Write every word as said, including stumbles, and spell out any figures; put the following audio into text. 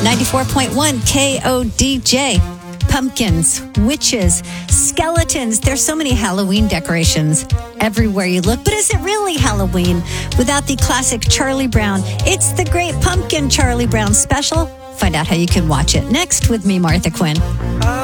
ninety-four point one K O D J. Pumpkins, witches, skeletons. There's so many Halloween decorations everywhere you look. But is it really Halloween without the classic Charlie Brown? It's the Great Pumpkin Charlie Brown special. Find out how you can watch it next with me, Martha Quinn.